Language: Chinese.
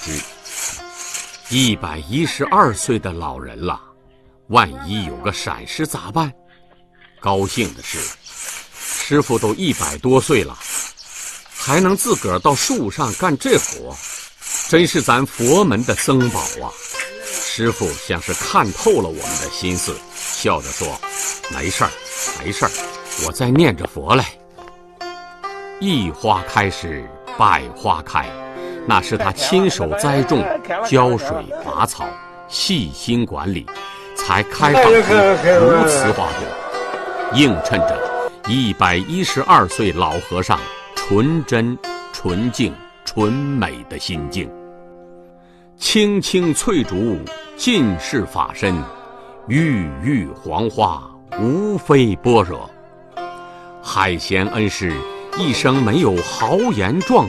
之。112岁的老人了，万一有个闪失咋办？高兴的是，师傅都100多岁了，还能自个儿到树上干这活，真是咱佛门的僧宝啊！师傅像是看透了我们的心思，笑着说：“没事儿，没事儿，我在念着佛嘞。”一花开时，百花开，那是他亲手栽种、浇水、拔草、细心管理，才开放出如此花朵，映衬着112岁老和尚纯真、纯净、纯美的心境。青青翠竹尽是法身，郁郁黄花无非般若。海贤恩师一生没有豪言壮